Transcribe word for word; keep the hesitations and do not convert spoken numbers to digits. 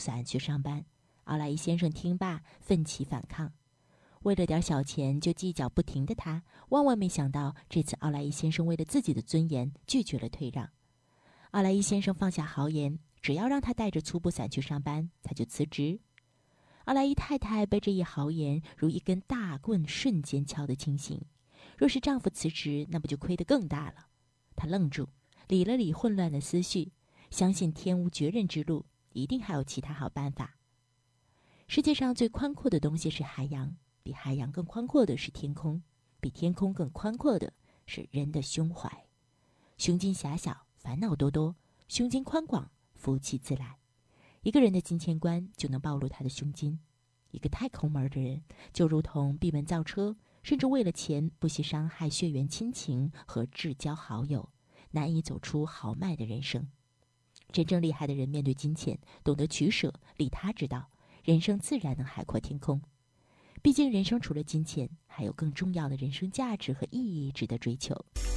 伞去上班。奥莱伊先生听罢，奋起反抗。为了点小钱就计较不停的他，万万没想到这次奥莱伊先生为了自己的尊严拒绝了退让。奥莱伊先生放下豪言，只要让他带着粗布伞去上班，他就辞职。奥莱伊太太被这一豪言如一根大棍瞬间敲得清醒。若是丈夫辞职，那不就亏得更大了？她愣住，理了理混乱的思绪，相信天无绝人之路，一定还有其他好办法。世界上最宽阔的东西是海洋，比海洋更宽阔的是天空，比天空更宽阔的是人的胸怀。胸襟狭小，烦恼多多；胸襟宽广，福气自来。一个人的金钱观就能暴露他的胸襟。一个太抠门的人，就如同闭门造车，甚至为了钱不惜伤害血缘亲情和至交好友，难以走出豪迈的人生。真正厉害的人面对金钱，懂得取舍，利他之道，人生自然能海阔天空。毕竟人生除了金钱，还有更重要的人生价值和意义值得追求。